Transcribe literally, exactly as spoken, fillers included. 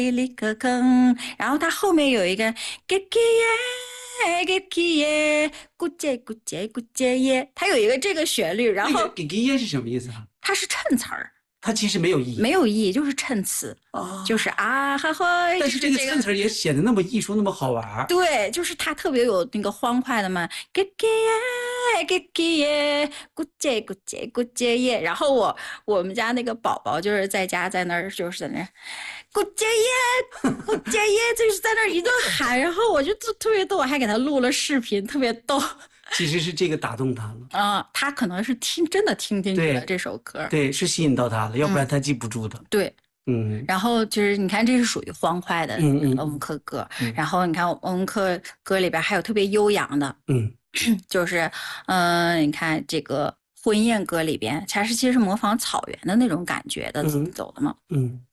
里个坑，然后它后面有一个给给耶给给耶，咕姐咕姐咕姐耶，它有一个这个旋律，然后那个给给耶是什么意思啊？ 它是衬词儿， 它其实没有意义。 没有意义，就是衬词，就是啊， 啊哈呵， 但就是这个。 是这个衬词也显得那么艺术，那么好玩。 对，就是它特别有那个欢快的嘛，给给耶，给给耶，咕姐咕姐咕姐耶。然后我我们家那个宝宝就是在家在那儿就是在那儿咕姐耶，咕姐耶，就是在那儿一顿喊，然后我就特特别逗，我还给他录了视频，特别逗。 其实是这个打动他了。 啊、他可能是听真的听进去了对这首歌。 对，是吸引到他了，要不然嗯， 他记不住的。 对。 嗯然后就是你看，这是属于欢快的嗯嗯欧文克歌。 嗯然后你看欧文克歌里边还有特别悠扬的， 嗯就是，嗯、呃你看这个婚宴歌里边，它是其实是模仿草原的那种感觉的嗯走的嘛。 嗯